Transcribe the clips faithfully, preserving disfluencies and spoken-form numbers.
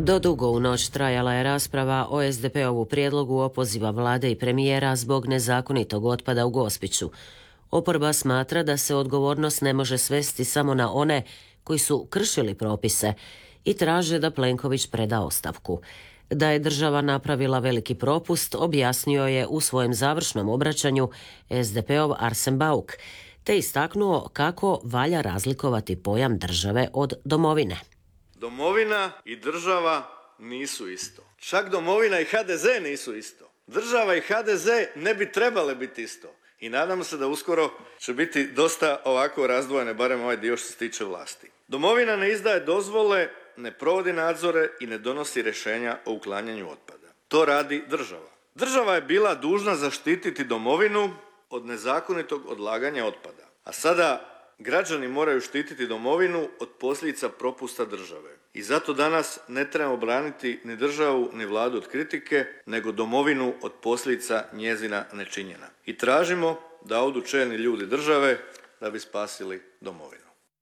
Do dugo u noć trajala je rasprava o es de pe-ovu prijedlogu opoziva vlade i premijera zbog nezakonitog otpada u Gospiću. Oporba smatra da se odgovornost ne može svesti samo na one koji su kršili propise i traže da Plenković preda ostavku. Da je država napravila veliki propust, objasnio je u svojem završnom obraćanju es de pe-ov Arsen Bauk, te istaknuo kako valja razlikovati pojam države od domovine. Domovina i država nisu isto. Čak domovina i ha de ze nisu isto. Država i ha de ze ne bi trebale biti isto. I nadamo se da uskoro će biti dosta ovako razdvojene, barem ovaj dio što se tiče vlasti. Domovina ne izdaje dozvole, ne provodi nadzore i ne donosi rješenja o uklanjanju otpada. To radi država. Država je bila dužna zaštititi domovinu od nezakonitog odlaganja otpada. A sada građani moraju štititi domovinu od posljedica propusta države. I zato danas ne trebamo braniti ni državu ni vladu od kritike, nego domovinu od posljedica njezina nečinjenja. I tražimo da odu čelni ljudi države da bi spasili domovinu.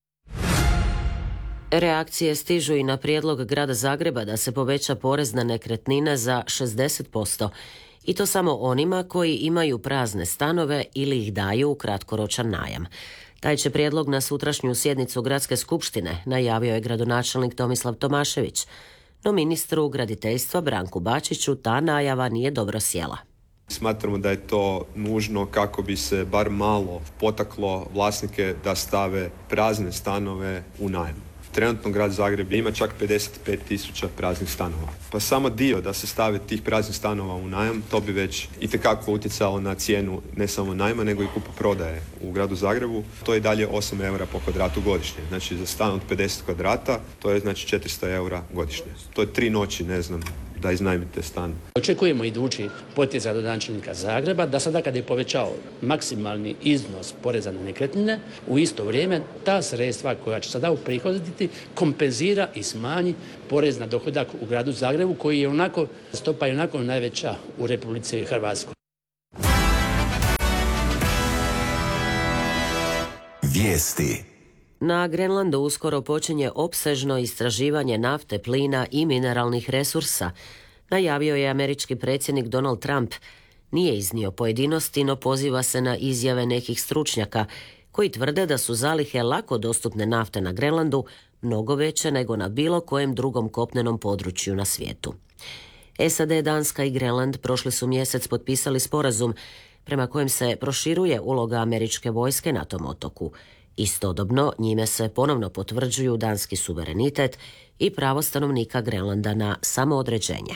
Reakcije stižu i na prijedlog grada Zagreba da se poveća porez na nekretnine za šezdeset posto. I to samo onima koji imaju prazne stanove ili ih daju u kratkoročan najam. Taj će prijedlog na sutrašnju sjednicu Gradske skupštine, najavio je gradonačelnik Tomislav Tomašević. No ministru graditeljstva Branku Bačiću ta najava nije dobro sjela. Smatramo da je to nužno kako bi se bar malo potaklo vlasnike da stave prazne stanove u najam. Trenutno grad Zagreb ima čak pedeset pet tisuća praznih stanova. Pa samo dio da se stave tih praznih stanova u najam, to bi već itekako utjecalo na cijenu ne samo najma, nego i kupoprodaje u gradu Zagrebu. To je dalje osam eura po kvadratu godišnje. Znači za stan od pedeset kvadrata to je znači četiristo eura godišnje. To je tri noći, ne znam, da iznajmite stan. Očekujemo idući potez gradonačelnika Zagreba da sada kad je povećao maksimalni iznos poreza na nekretnine, u isto vrijeme ta sredstva koja će sada uprihoditi kompenzira i smanji porez na dohodak u gradu Zagrebu koji je onako, stopa je onako najveća u Republici Hrvatskoj. Vijesti. Na Grenlandu uskoro počinje opsežno istraživanje nafte, plina i mineralnih resursa, najavio je američki predsjednik Donald Trump. Nije iznio pojedinosti, no poziva se na izjave nekih stručnjaka koji tvrde da su zalihe lako dostupne nafte na Grenlandu mnogo veće nego na bilo kojem drugom kopnenom području na svijetu. es a de, Danska i Grenland prošli su mjesec potpisali sporazum prema kojem se proširuje uloga američke vojske na tom otoku. Istodobno njime se ponovno potvrđuju danski suverenitet i pravo stanovnika Grenlanda na samoodređenje.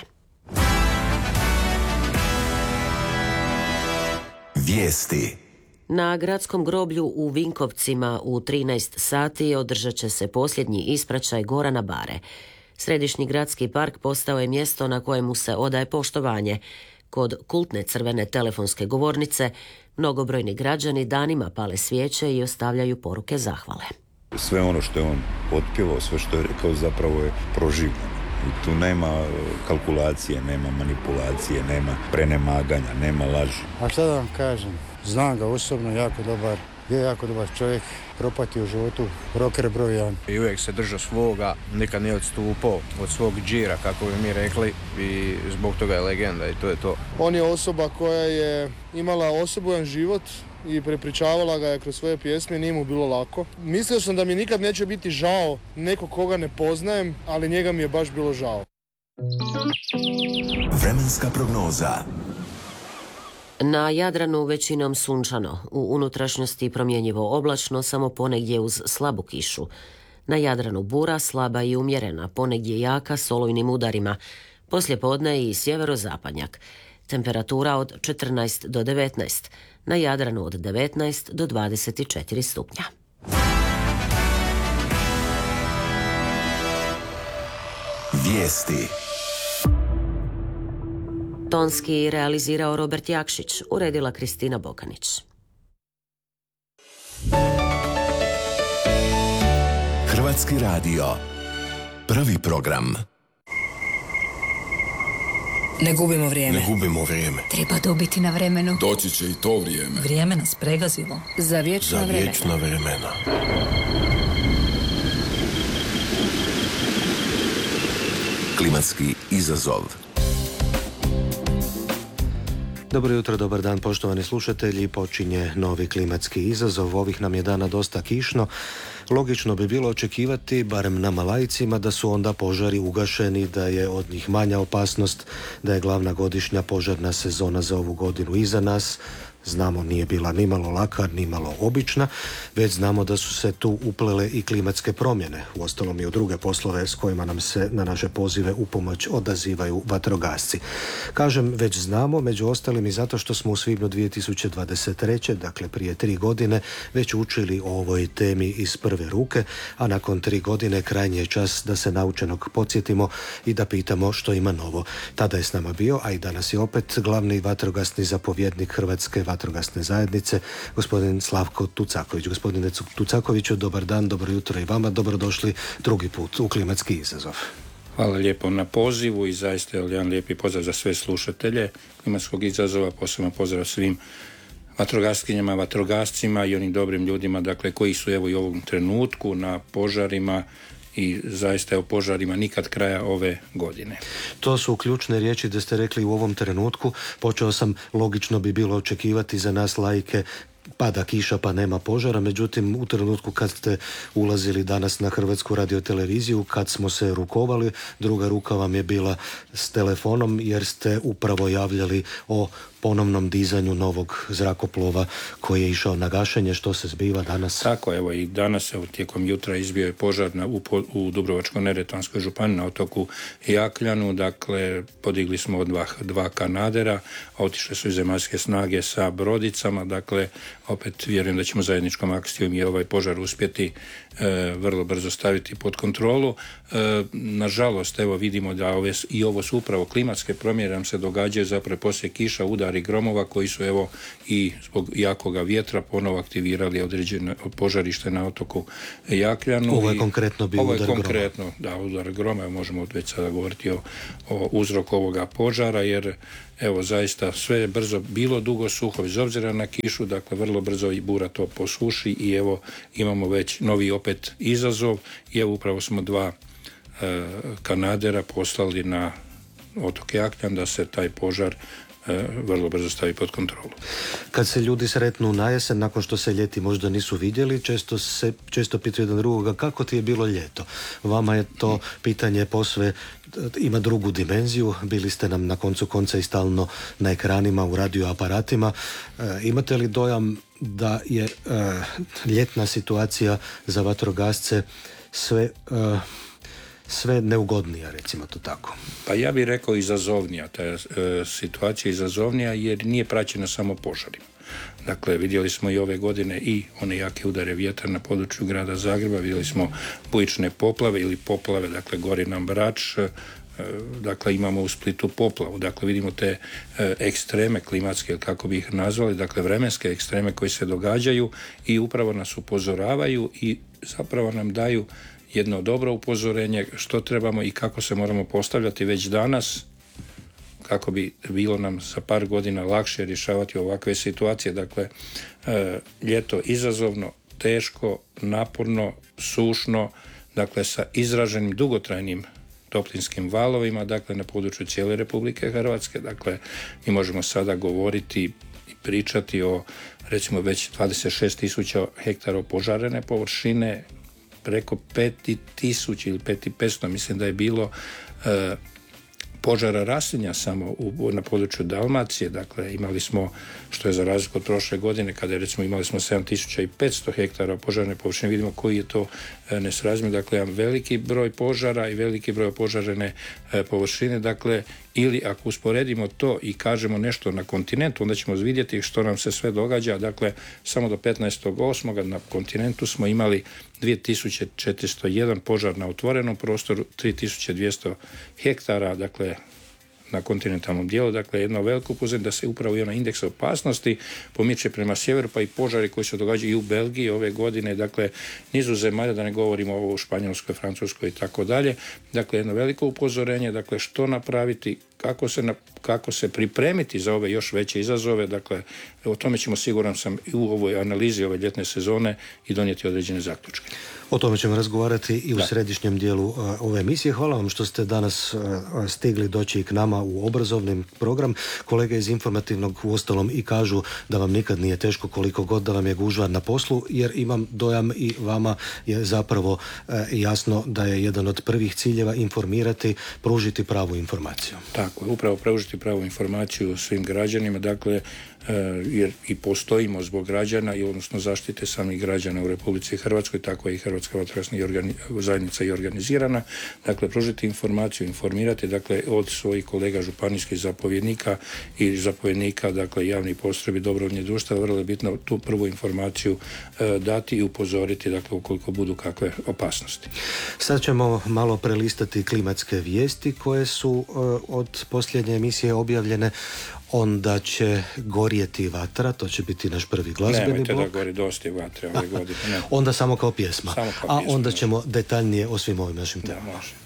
Vijesti. Na gradskom groblju u Vinkovcima u trinaest sati održat će se posljednji ispraćaj Gorana Bare. Središnji gradski park postao je mjesto na kojemu se odaje poštovanje. Kod kultne crvene telefonske govornice mnogobrojni građani danima pale svijeće i ostavljaju poruke zahvale. Sve ono što je on otpjevao, sve što je rekao zapravo je proživljeno. I tu nema kalkulacije, nema manipulacije, nema prenemaganja, nema laži. A šta da vam kažem? Znam ga osobno, jako dobar, je jako dobar čovjek, propatio u životu, rocker broj jedan. I uvijek se držao svoga, nikad nije odstupao od svog džira, kako bi mi rekli, i zbog toga je legenda i to je to. On je osoba koja je imala osobojan život i prepričavala ga je kroz svoje pjesme, nije mu bilo lako. Mislio sam da mi nikad neće biti žao neko koga ne poznajem, ali njega mi je baš bilo žao. Vremenska prognoza. Na Jadranu većinom sunčano, u unutrašnjosti promjenjivo oblačno, samo ponegdje uz slabu kišu. Na Jadranu bura, slaba i umjerena, ponegdje jaka s olujnim udarima. Poslijepodne i sjeverozapadnjak. Temperatura od četrnaest do devetnaest, na Jadranu od devetnaest do dvadeset četiri stupnja. Vijesti. Tonski realizirao Robert Jakšić, uredila Kristina Bokanić. Hrvatski radio. Prvi program. Ne gubimo vrijeme. Ne gubimo vrijeme. Treba dobiti na vremenu. Doći će i to vrijeme. Vrijeme nas pregazilo. Za vječna Za vremena. vječna vremena. Klimatski izazov. Dobro jutro, dobar dan poštovani slušatelji. Počinje novi klimatski izazov. Ovih nam je dana dosta kišno. Logično bi bilo očekivati, barem nama laicima, da su onda požari ugašeni, da je od njih manja opasnost, da je glavna godišnja požarna sezona za ovu godinu iza nas. Znamo, nije bila ni malo laka, ni malo obična, već znamo da su se tu uplele i klimatske promjene, uostalom i u druge poslove s kojima nam se na naše pozive u pomoć odazivaju vatrogasci. Kažem, već znamo, među ostalim i zato što smo u svibnju dvije tisuće dvadeset treće, dakle prije tri godine, već učili o ovoj temi iz prve ruke, a nakon tri godine krajnji je čas da se naučenog podsjetimo i da pitamo što ima novo. Tada je s nama bio, a i danas je opet glavni vatrogasni zapovjednik Hrvatske vatrogasne zajednice, gospodin Slavko Tucaković. Gospodine Tucakoviću, dobar dan, dobro jutro i vama, dobrodošli drugi put u klimatski izazov. Hvala lijepo na pozivu i zaista je jedan lijepi pozdrav za sve slušatelje klimatskog izazova, posebno pozdrav svim vatrogaskinjama, vatrogascima i onim dobrim ljudima, dakle, koji su evo i u ovom trenutku na požarima i zaista je o požarima nikad kraja ove godine. To su ključne riječi da ste rekli u ovom trenutku. Počeo sam, logično bi bilo očekivati za nas laike, pada kiša pa nema požara, međutim u trenutku kad ste ulazili danas na Hrvatsku radioteleviziju, kad smo se rukovali, druga ruka vam je bila s telefonom jer ste upravo javljali o ponovnom dizanju novog zrakoplova koji je išao na gašenje. Što se zbiva danas? Tako, evo i danas, evo, tijekom jutra izbio je požar na, u, u Dubrovačko-neretvanskoj županiji na otoku Jakljanu, dakle podigli smo dva, dva kanadera, a otišle su i zemaljske snage sa brodicama, dakle opet vjerujem da ćemo zajedničkom akcijom i ovaj požar uspjeti e, vrlo brzo staviti pod kontrolu. E, nažalost, evo vidimo da ove, i ovo su upravo klimatske promjene nam se događaju zapravo poslije kiša, udari gromova koji su evo i zbog jakoga vjetra ponovo aktivirali određene požarište na otoku Jakljanu. Ovo je konkretno bio ovo udar je konkretno, groma. Da, udar groma, možemo već sada govoriti o, o uzroku ovoga požara, jer evo zaista sve je brzo bilo dugo suho, bez obzira na kišu, dakle vrlo brzo i bura to posuši i evo imamo već novi opet izazov i evo upravo smo dva e, kanadera poslali na otok Jakljan da se taj požar e, vrlo brzo stavi pod kontrolu. Kad se ljudi sretnu na jesen, nakon što se ljeti možda nisu vidjeli, često se često pitaju jedan drugoga kako ti je bilo ljeto. Vama je to pitanje posve ima drugu dimenziju, bili ste nam na koncu konca i stalno na ekranima, u radioaparatima. E, imate li dojam da je e, ljetna situacija za vatrogasce sve, e, sve neugodnija, recimo to tako? Pa ja bih rekao izazovnija, ta e, situacija izazovnija jer nije praćena samo požarima. Dakle, vidjeli smo i ove godine i one jake udare vjetra na području grada Zagreba, vidjeli smo bujične poplave ili poplave, dakle gori nam Brač, dakle imamo u Splitu poplavu, dakle vidimo te e, ekstreme klimatske, kako bi ih nazvali, dakle vremenske ekstreme koji se događaju i upravo nas upozoravaju i zapravo nam daju jedno dobro upozorenje što trebamo i kako se moramo postavljati već danas kako bi bilo nam za par godina lakše rješavati ovakve situacije. Dakle, e, ljeto izazovno, teško, naporno, sušno, dakle sa izraženim dugotrajnim toplinskim valovima, dakle na području cijele Republike Hrvatske. Dakle, mi možemo sada govoriti i pričati o recimo već dvadeset šest tisuća hektara opožarene površine, preko pet tisuća ili pet tisuća petsto, mislim da je bilo e, požara raslinja samo u, na području Dalmacije, dakle imali smo, što je za razliku od prošle godine, kada je recimo imali smo sedam tisuća petsto hektara požarne površine, vidimo koji je to e, nesrazmjer, dakle jedan veliki broj požara i veliki broj požarene e, površine, dakle ili ako usporedimo to i kažemo nešto na kontinentu, onda ćemo vidjeti što nam se sve događa, dakle samo do petnaestog osmog na kontinentu smo imali dvije tisuće četiristo jedan požar na otvorenom prostoru, tri tisuće dvjesto hektara, dakle na kontinentalnom dijelu, dakle jedno veliko upozorenje da se upravo i ona indeks opasnosti pomiče prema sjeveru, pa i požari koji se događaju i u Belgiji ove godine, dakle nizu zemalja, da ne govorimo ovo u Španjolskoj, Francuskoj i tako dalje, dakle jedno veliko upozorenje, dakle što napraviti, kako se, na, kako se pripremiti za ove još veće izazove. Dakle, o tome ćemo, siguran sam, i u ovoj analizi ove ljetne sezone i donijeti određene zaključke. O tome ćemo razgovarati i u da. središnjem dijelu uh, ove emisije. Hvala vam što ste danas uh, stigli doći k nama u obrazovni program. Kolege iz informativnog uostalom i kažu da vam nikad nije teško koliko god da vam je gužva na poslu, jer imam dojam i vama je zapravo uh, jasno da je jedan od prvih ciljeva informirati, pružiti pravu informaciju. Tako je, upravo pružiti pravu informaciju svim građanima, dakle, jer i postojimo zbog građana i odnosno zaštite samih građana u Republici Hrvatskoj, tako je i Hrvatska vatrogasna organi- zajednica i organizirana. Dakle, pružiti informaciju, informirati, dakle, od svojih kolega županijskih zapovjednika i zapovjednika, dakle, javnih postrojbi dobrovoljnih društava, vrlo je bitno tu prvu informaciju e, dati i upozoriti, dakle, ukoliko budu kakve opasnosti. Sad ćemo malo prelistati klimatske vijesti koje su e, od posljednje emisije objavljene. Onda će gorjeti vatra, to će biti naš prvi glazbeni blok. Nemojte da gori, dosta je vatre ove godine. Ne. Onda samo kao pjesma. Samo kao A pjesma, onda ne. ćemo detaljnije o svim ovim našim temama. Da, može.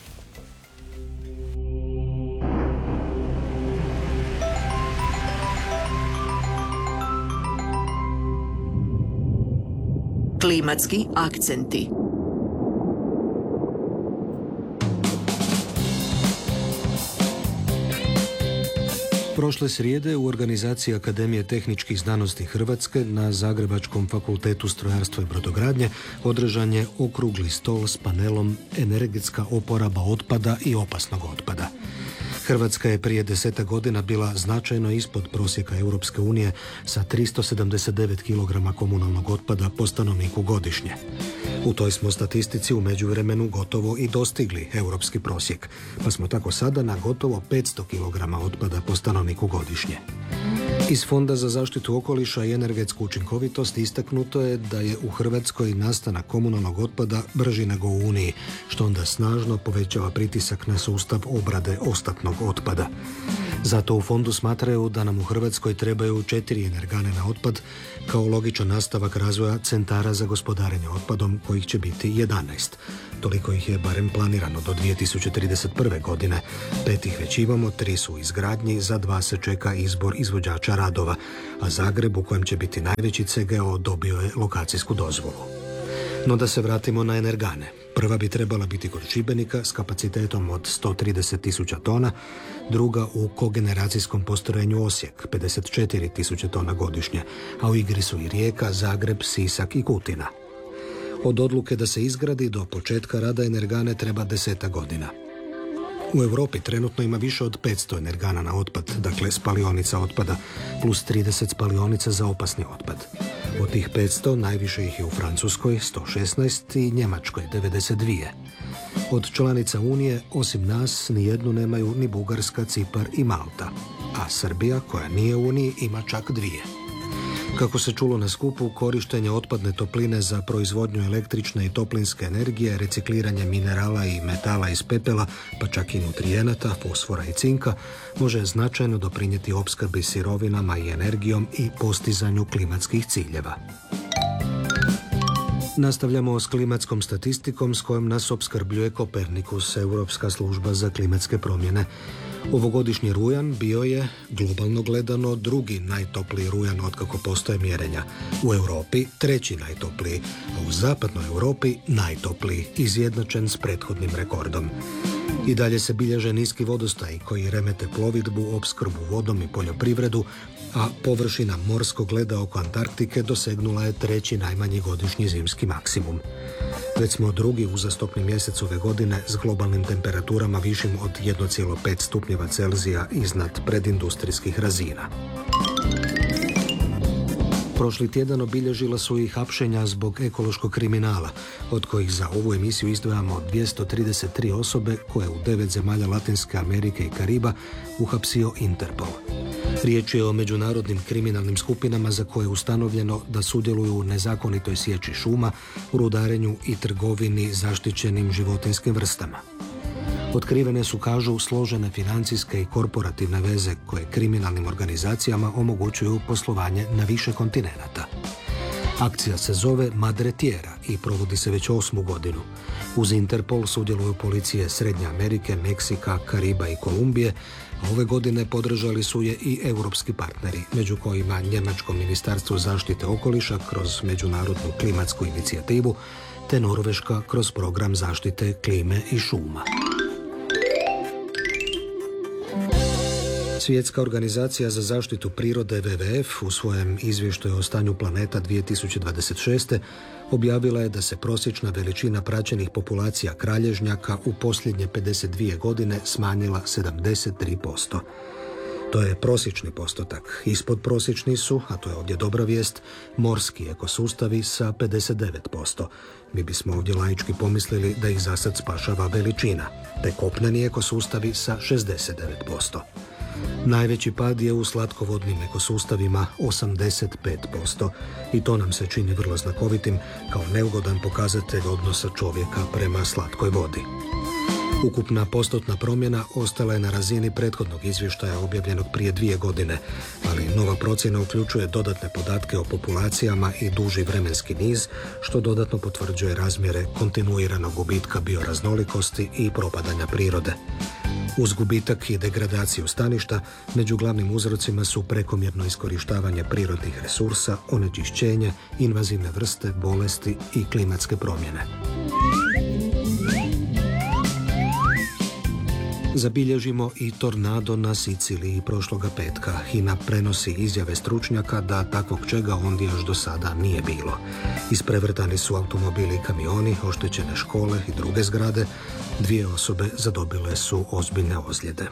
Klimatski akcenti. Prošle srijede u organizaciji Akademije tehničkih znanosti Hrvatske na Zagrebačkom fakultetu strojarstva i brodogradnje održan je okrugli stol s panelom Energetska oporaba otpada i opasnog otpada. Hrvatska je prije deseta godina bila značajno ispod prosjeka Europske unije sa tristo sedamdeset devet kilograma komunalnog otpada po stanovniku godišnje. U toj smo statistici u međuvremenu gotovo i dostigli europski prosjek, pa smo tako sada na gotovo petsto kilograma otpada po stanovniku godišnje. Iz Fonda za zaštitu okoliša i energetsku učinkovitost istaknuto je da je u Hrvatskoj nastanak komunalnog otpada brži nego u Uniji, što onda snažno povećava pritisak na sustav obrade ostatnog otpada. Zato u fondu smatraju da nam u Hrvatskoj trebaju četiri energane na otpad kao logičan nastavak razvoja centara za gospodarenje otpadom, kojih će biti jedanaest. Toliko ih je barem planirano do dvije tisuće trideset prve. godine. Pet ih već imamo, tri su u izgradnji, za dva se čeka izbor izvođača radova, a Zagreb, u kojem će biti najveći C G O, dobio je lokacijsku dozvolu. No da se vratimo na energane. Prva bi trebala biti kod Šibenika s kapacitetom od sto trideset tisuća tona, druga u kogeneracijskom postrojenju Osijek, pedeset četiri tisuće tona godišnje, a u igri su i Rijeka, Zagreb, Sisak i Kutina. Od odluke da se izgradi do početka rada energane treba deseta godina. U Europi trenutno ima više od petsto energana na otpad, dakle spalionica otpada, plus trideset spalionica za opasni otpad. Od tih petsto najviše ih je u Francuskoj, sto šesnaest, i Njemačkoj, devedeset dva. Od članica Unije, osim nas, nijednu nemaju ni Bugarska, Cipar i Malta, a Srbija, koja nije u Uniji, ima čak dvije. Kako se čulo na skupu, korištenje otpadne topline za proizvodnju električne i toplinske energije, recikliranje minerala i metala iz pepela, pa čak i nutrijenata, fosfora i cinka, može značajno doprinijeti opskrbi sirovinama i energijom i postizanju klimatskih ciljeva. Nastavljamo s klimatskom statistikom s kojom nas opskrbljuje Kopernikus, Europska služba za klimatske promjene. Ovogodišnji rujan bio je, globalno gledano, drugi najtopliji rujan otkako postoje mjerenja. U Europi treći najtopliji, a u zapadnoj Europi najtopliji, izjednačen s prethodnim rekordom. I dalje se bilježe niski vodostaji koji remete plovidbu, opskrbu vodom i poljoprivredu, a površina morskog leda oko Antarktike dosegnula je treći najmanji godišnji zimski maksimum. Već smo drugi uzastopni mjesec ove godine s globalnim temperaturama višim od jedan zarez pet stupnjeva Celzija iznad predindustrijskih razina. Prošli tjedan obilježila su i hapšenja zbog ekološkog kriminala, od kojih za ovu emisiju izdvajamo dvjesto trideset tri osobe koje u devet zemalja Latinske Amerike i Kariba uhapsio Interpol. Riječ je o međunarodnim kriminalnim skupinama za koje je ustanovljeno da sudjeluju u nezakonitoj sječi šuma, rudarenju i trgovini zaštićenim životinjskim vrstama. Otkrivene su, kažu, složene financijske i korporativne veze koje kriminalnim organizacijama omogućuju poslovanje na više kontinenata. Akcija se zove Madre Tierra i provodi se već osmu godinu. Uz Interpol sudjeluju policije Srednje Amerike, Meksika, Kariba i Kolumbije, a ove godine podržali su je i europski partneri, među kojima Njemačko ministarstvo zaštite okoliša kroz međunarodnu klimatsku inicijativu, te Norveška kroz program zaštite klime i šuma. Svjetska organizacija za zaštitu prirode W W F u svojem izvještaju o stanju planeta dvije tisuće dvadeset šeste. objavila je da se prosječna veličina praćenih populacija kralježnjaka u posljednje pedeset dvije godine smanjila sedamdeset tri posto. To je prosječni postotak. Ispod prosječni su, a to je ovdje dobra vijest, morski ekosustavi sa pedeset devet posto. Mi bismo ovdje laički pomislili da ih zasad spašava veličina, te kopneni ekosustavi sa šezdeset devet posto. Najveći pad je u slatkovodnim ekosustavima osamdeset pet posto i to nam se čini vrlo znakovitim kao neugodan pokazatelj odnosa čovjeka prema slatkoj vodi. Ukupna postotna promjena ostala je na razini prethodnog izvještaja objavljenog prije dvije godine, ali nova procjena uključuje dodatne podatke o populacijama i duži vremenski niz, što dodatno potvrđuje razmjere kontinuiranog gubitka bioraznolikosti i propadanja prirode. Uz gubitak i degradaciju staništa, među glavnim uzrocima su prekomjerno iskorištavanje prirodnih resursa, onečišćenje, invazivne vrste, bolesti i klimatske promjene. Zabilježimo i tornado na Siciliji prošloga petka. HINA prenosi izjave stručnjaka da takvog čega ondje još do sada nije bilo. Isprevrtani su automobili i kamioni, oštećene škole i druge zgrade. Dvije osobe zadobile su ozbiljne ozljede.